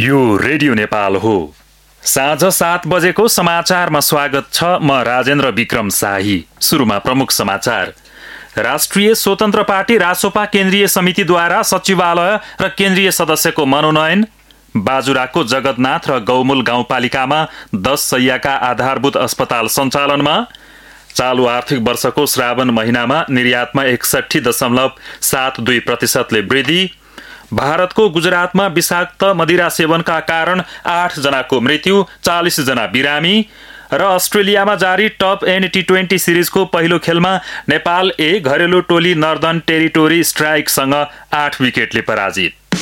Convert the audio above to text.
यो रेडियो नेपाल हो। साँझ 7 बजेको समाचारमा स्वागत छ। म राजेन्द्र विक्रम शाही। सुरुमा प्रमुख समाचार। राष्ट्रिय स्वतन्त्र पार्टी रासोपा केन्द्रीय समितिद्वारा सचिवालय र केन्द्रीय सदस्यको मनोनयन। बाजुराको जगतनाथ र गौमूल गाउँपालिकामा 10 शय्याका आधारभूत अस्पताल सञ्चालनमा। चालु आर्थिक वर्षको श्रावण महिनामा निर्यातमा 61.72% वृद्धि। भारतको गुजरातमा विषाक्त मदिरा सेवनका कारण 8 जनाको मृत्यु, 40 जना बिरामी। र अस्ट्रेलियामा जारी टप एन्ड T20 सिरिजको पहिलो खेलमा नेपाल घरेलु टोली नर्दर्न टेरिटोरी स्ट्राइकसँग 8 विकेटले पराजित।